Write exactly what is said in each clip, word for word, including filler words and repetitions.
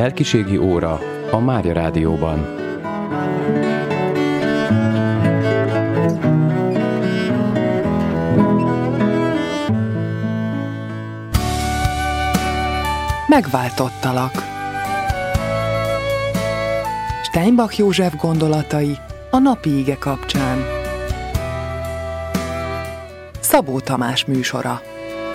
Lelkiségi óra a Mária Rádióban. Megváltottalak. Steinbach József gondolatai a napi ige kapcsán. Szabó Tamás műsora.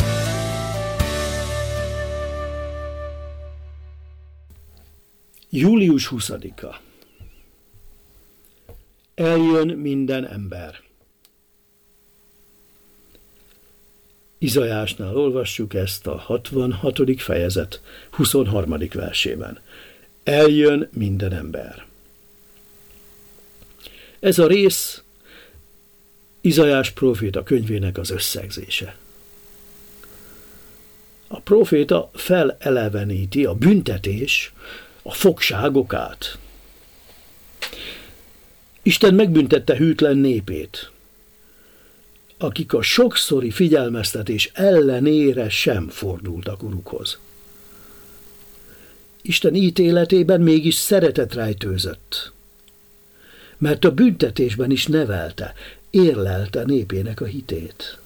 július huszadika. Eljön minden ember. Izaiásnál olvassuk ezt a hatvanhatodik fejezet huszonharmadik versében. Eljön minden ember. Ez a rész Izaiás próféta könyvének az összegzése. A próféta feleleveníti a büntetés, a fogságokát. Isten megbüntette hűtlen népét, akik a sokszori figyelmeztetés ellenére sem fordultak Urukhoz. Isten ítéletében mégis szeretet rejtőzött, mert a büntetésben is nevelte, érlelte népének a hitét.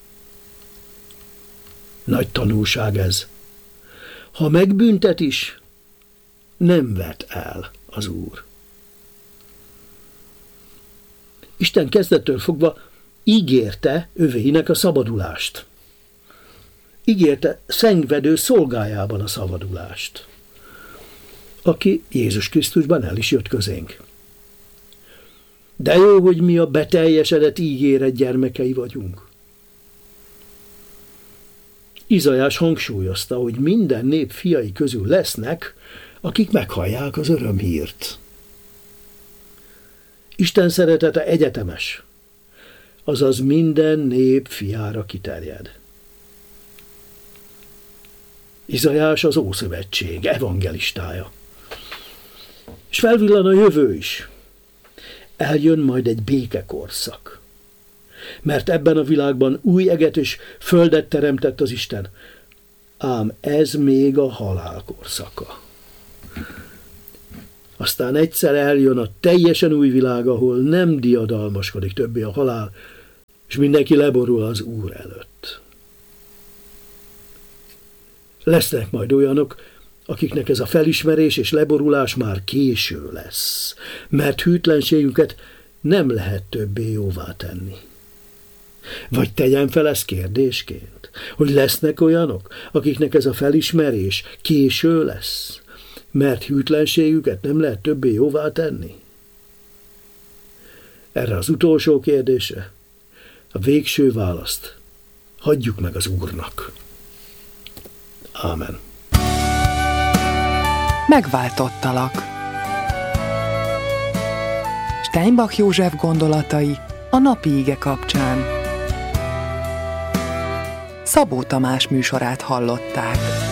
Nagy tanulság ez. Ha megbüntet is, nem vet el az Úr. Isten kezdettől fogva ígérte övéinek a szabadulást. Ígérte szenvedő szolgájában a szabadulást, aki Jézus Krisztusban el is jött közénk. De jó, hogy mi a beteljesedett ígéret gyermekei vagyunk. Izaiás hangsúlyozta, hogy minden nép fiai közül lesznek, akik meghallják az örömhírt. Isten szeretete egyetemes, azaz minden nép fiára kiterjed. Izaiás az Ószövetség evangelistája. És felvillan a jövő is. Eljön majd egy békekorszak. Mert ebben a világban új eget és földet teremtett az Isten. Ám ez még a halál korszaka. Aztán egyszer eljön a teljesen új világ, ahol nem diadalmaskodik többé a halál, és mindenki leborul az Úr előtt. Lesznek majd olyanok, akiknek ez a felismerés és leborulás már késő lesz, mert hűtlenségüket nem lehet többé jóvá tenni. Vagy tegyen fel ezt kérdésként, hogy lesznek olyanok, akiknek ez a felismerés késő lesz, mert hűtlenségüket nem lehet többé jóvá tenni? Erre az utolsó kérdésre a végső választ hagyjuk meg az Úrnak. Ámen. Megváltottalak. Steinbach József gondolatai a napi ige kapcsán. Szabó Tamás műsorát hallották.